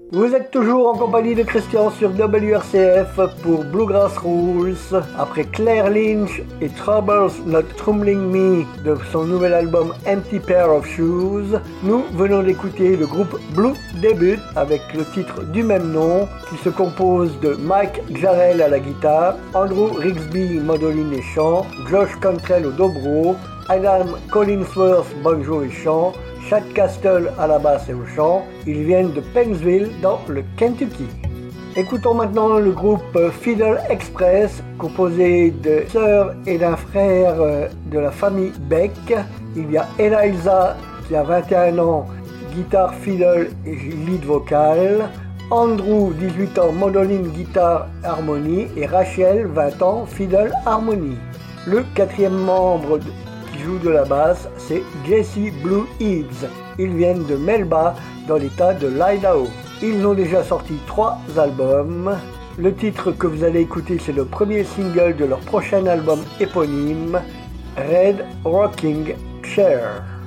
Vous êtes toujours en compagnie de Christian sur WRCF pour Bluegrass Rules. Après Claire Lynch et Troubles Not Troubling Me de son nouvel album Empty Pair of Shoes, nous venons d'écouter le groupe Blue Debut avec le titre du même nom qui se compose de Mike Jarrell à la guitare, Andrew Rigsby mandoline et chant, Josh Cantrell au dobro, Adam Collinsworth banjo et chant, Chad Castle à la basse et au chant. Ils viennent de Pennsville dans le Kentucky. Écoutons maintenant le groupe Fiddle Express, composé de sœurs et d'un frère de la famille Beck. Il y a Eliza qui a 21 ans, guitare fiddle et lead vocal. Andrew, 18 ans, mandoline, guitare, harmonie. Et Rachel, 20 ans, fiddle, harmonie. Le quatrième membre qui joue de la basse, c'est Jesse Blue Eads. Ils viennent de Melba, dans l'état de l'Idaho. Ils ont déjà sorti 3 albums. Le titre que vous allez écouter, c'est le premier single de leur prochain album éponyme, Red Rocking Chair.